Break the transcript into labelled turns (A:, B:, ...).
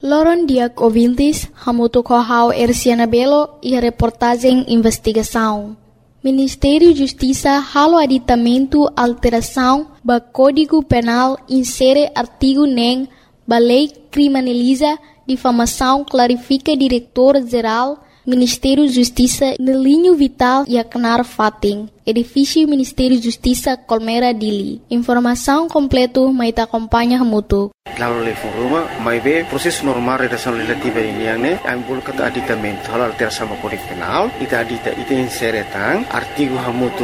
A: Loron Diak ouvintes, hamuto kohau Erciana Belo e a reportagem investigação. Ministério da Justiça halo aditamento alteração ba Código Penal insere artigo nem ba lei criminaliza difamação clarifica diretor-geral Ministério da Justiça no linho vital e acnar fating. Edifício Ministério da Justiça Colmeira Dili. Informação completo mais acompanha hamuto.
B: Lalu le foruma mai be proses normal redação legislativa ini yang ne ambul kata aditamento hal alteração ba Código Penal ita insere tang artigo hamutu